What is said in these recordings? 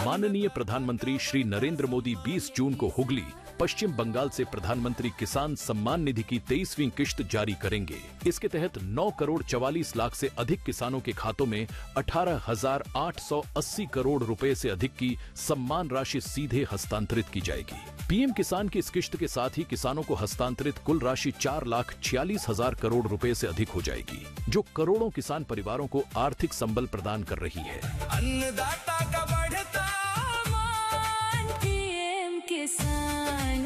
माननीय प्रधानमंत्री श्री नरेंद्र मोदी 20 जून को हुगली पश्चिम बंगाल से प्रधानमंत्री किसान सम्मान निधि की 23वीं किश्त जारी करेंगे। इसके तहत 9 करोड़ 44 लाख से अधिक किसानों के खातों में 18,880 करोड़ रुपए से अधिक की सम्मान राशि सीधे हस्तांतरित की जाएगी। पीएम किसान की इस किश्त के साथ ही किसानों को हस्तांतरित कुल राशि 4,46,000 करोड़ रुपए से अधिक हो जाएगी, जो करोड़ों किसान परिवारों को आर्थिक संबल प्रदान कर रही है। अन्नदाता का बढ़ता मान, पीएम किसान।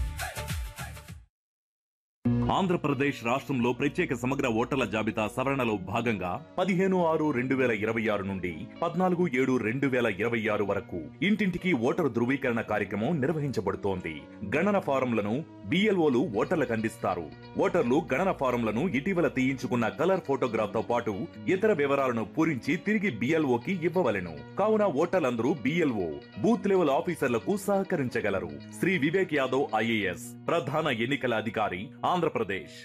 ఆంధ్రప్రదేశ్ రాష్ట్రంలో ప్రత్యేక సమగ్ర ఓటర్ల జాబితా సవరణలో భాగంగా 15/6/2026 నుండి 14/7/2026 వరకు ఇంటింటికి ఓటరు ధృవీకరణ కార్యక్రమం నిర్వహించబడుతోంది. గణన ఫారంలను బిఎల్ఓలు ఓటర్లకు అందిస్తారు. ఓటర్లు గణన ఫారంలను ఇటీవల తీయించుకున్న కలర్ ఫోటోగ్రాఫ్ తో పాటు ఇతర వివరాలను పూరించి తిరిగి బిఎల్ఓకి ఇవ్వవలెను. కావున ఓటర్లందరూ బిఎల్ఓ బూత్ లెవెల్ ఆఫీసర్లకు సహకరించగలరు. శ్రీ వివేక్ యాదవ్ ఐఏఎస్ ప్రధాన ఎన్నికల అధికారి ఆంధ్రప్రదేశ్.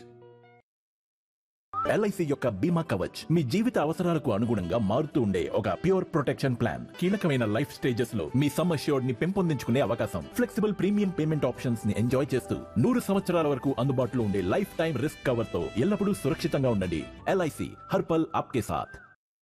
ఎల్ఐసి యొక్క బీమా కవచ్ మీ జీవిత అవసరాలకు అనుగుణంగా మారుతూ ఉండే ఒక ప్యూర్ ప్రొటెక్షన్ ప్లాన్. కీలకమైన లైఫ్ స్టేజెస్ లో మీ సమ్ అష్యూర్డ్ ని పెంపొందించుకునే అవకాశం, ఫ్లెక్సిబుల్ ప్రీమియం పేమెంట్ ఆప్షన్స్ ని ఎంజాయ్ చేస్తూ 100 సంవత్సరాల వరకు అందుబాటులో ఉండే లైఫ్ టైం రిస్క్ కవర్ తో ఎల్లప్పుడూ సురక్షితంగా ఉండండి. ఎల్ఐసి హర్పల్ ఆప్కే సాథ్.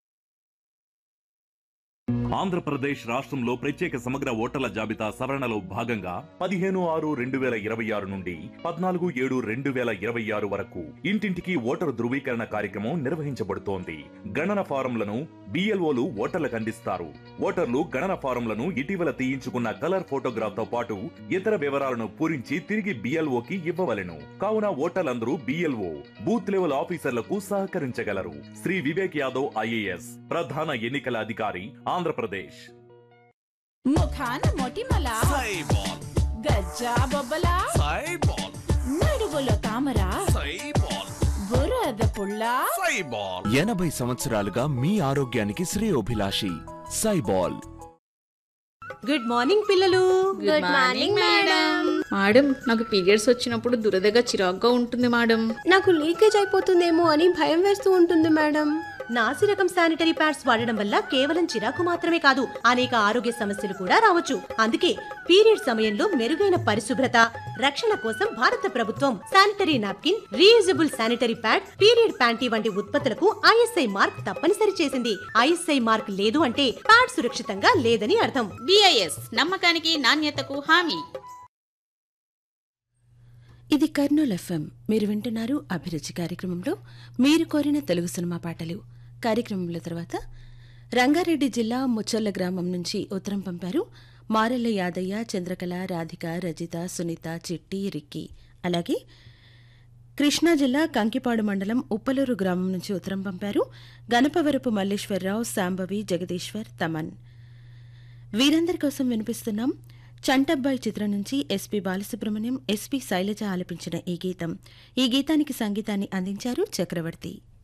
ఆంధ్రప్రదేశ్ రాష్ట్రంలో ప్రత్యేక సమగ్ర ఓటర్ల జాబితా సవరణలో భాగంగా 15/6/2026 నుండి 14/7/2026 వరకు ఇంటింటికి ఓటరు ధృవీకరణ కార్యక్రమం నిర్వహించబడుతోంది. గణన ఫారంలను బిఎల్ఓలు ఓటర్లకు అందిస్తారు. ఓటర్లు గణన ఫారంలను ఇటీవల తీయించుకున్న కలర్ ఫోటోగ్రాఫ్ తో పాటు ఇతర వివరాలను పూరించి తిరిగి బిఎల్ఓకి ఇవ్వవలెను. కావున ఓటర్లందరూ బిఎల్ఓ బూత్ లెవెల్ ఆఫీసర్లకు సహకరించగలరు. శ్రీ వివేక్ యాదవ్ ఐఏఎస్ ప్రధాన ఎన్నికల అధికారి ఆంధ్రప్రదేశ్. ముఖాన మొటిమల సైబాల్, గజ్జా బొబ్బల సైబాల్, నడువులో తామర సైబాల్, బురద పుల్ల సైబాల్. 80 సంవత్సరాలుగా మీ ఆరోగ్యానికి శ్రేయోభిలాషి సైబాల్. గుడ్ మార్నింగ్ పిల్లలు. Good morning madam. మేడం, నాకు పీరియడ్స్ వచ్చినప్పుడు దురదగా చిరాగ్గా ఉంటుంది మేడం. నాకు లీకేజ్ అయిపోతుందేమో అని భయం వేస్తూ ఉంటుంది మేడం. నాసి రకం శానిటరీ ప్యాడ్స్ వాడడం వల్ల కేవలం చిరాకు మాత్రమే కాదు, అనేక ఆరోగ్య సమస్యలు కూడా రావచ్చు. అందుకే పీరియడ్ సమయంలో మెరుగైన పరిశుభ్రత, రక్షణ కోసం భారత ప్రభుత్వం sanitary napkin, reusable sanitary pad, period panty వంటి ఉత్పత్తులకు ఐఎస్ఐ మార్క్ తప్పనిసరి చేసింది. ఐఎస్ఐ మార్క్ లేదు అంటే ప్యాడ్ సురక్షితంగా లేదని అర్థం. బిఐఎస్ నమ్మకానికి నాణ్యతకు హామీ. ఇది కర్నూలు ఎఫ్ఎం. మీరు వింటున్నారు అభిరుచి కార్యక్రమంలో మీరు కోరిన తెలుగు సినిమా పాటలు. కార్యక్రమంలో తర్వాత రంగారెడ్డి జిల్లా ముచ్చర్ల గ్రామం నుంచి ఉత్తరం పంపారు మారెల్ల యాదయ్య, చంద్రకళ, రాధిక, రజిత, సునీత, చిట్టి, రిక్కి. అలాగే కృష్ణా జిల్లా కంకిపాడు మండలం ఉప్పలూరు గ్రామం నుంచి ఉత్తరం పంపారు గణపవరపు మల్లేశ్వరరావు, శాంభవి, జగదీశ్వర్, తమన్. వీరందరి కోసం వినిపిస్తున్నాం చంటబ్బాయి చిత్రం నుంచి ఎస్పి బాలసుబ్రహ్మణ్యం, ఎస్పి శైలజ ఆలపించిన ఈ గీతం. ఈ గీతానికి సంగీతాన్ని అందించారు చక్రవర్తి.